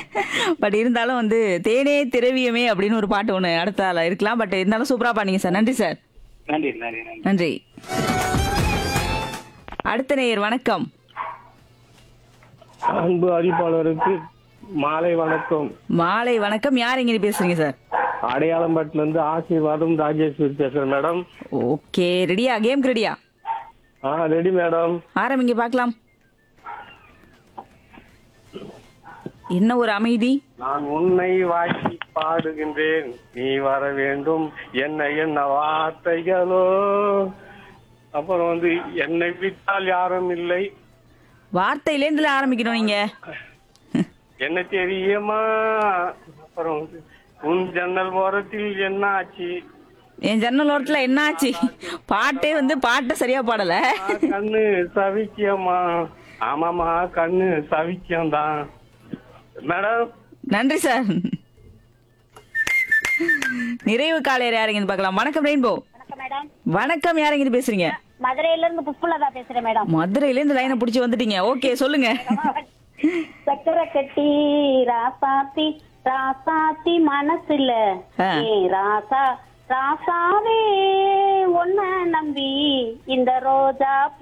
But இருந்தாலும் வந்து தேனே திரவியமே அப்படின்னு ஒரு பாட்டு ஒண்ணு அடுத்தால இருக்கலாம். பட் இருந்தாலும் சூப்பரா பண்ணீங்க சார். நன்றி சார். நன்றி நன்றி நன்றி. நன்றி. அடுத்த நேயர் வணக்கம். அன்பு அறிவிப்பாளருக்கு மாலை வணக்கம். மாலை வணக்கம். யார் எங்க பேசுறீங்க சார்? அடையாளம்பட்டில இருந்து ஆசீர்வாதம் ராஜேஸ்வரி பேசுறேன் மேடம். ஓகே, ரெடியா? கேம்க்கு ரெடியா? Ready madam. ஆரம்பிங்க பார்க்கலாம். என்ன ஒரு அமைதி. நான் உன்னை வாக்கி பாடுகின்றேன், நீ வர வேண்டும், என்ன என்ன வார்த்தைகளோ. அப்புறம் வந்து என்னை விட்டால் யாரும் இல்லை, வார்த்தையிலேருந்து ஆரம்பிக்கணும் நீங்க. என்ன தெரியுமா. அப்புறம் வந்து உன் ஜன்னல் ஓரத்தில் என்ன ஆச்சு, என் ஜன்னல் ஓரத்துல என்ன ஆச்சு. பாட்டே வந்து பாட்டை சரியா பாடல. கண்ணு சவிக்கியமா. ஆமாமா, கண்ணு சவிக்கியம் தான் மேடம். நன்றி சார். நிறைவு காலையர் யாருங்கன்னு பார்க்கலாம். வணக்கம் ரெயின்போ. வணக்கம் மேடம். வணக்கம், யாருங்க பேசுறீங்க? மதுரையில இருந்து புஷ்பலதா பேசுறேன் மேடம். மதுரையில இருந்து லைனை புடிச்சு வந்துட்டீங்க. ஓகே, சொல்லுங்க. சக்கரை கட்டி ராசாத்தி ராசாத்தி மனசுல ஏ ராசா ராசாவே ஒன்ன நம்பி இந்த ரோஜா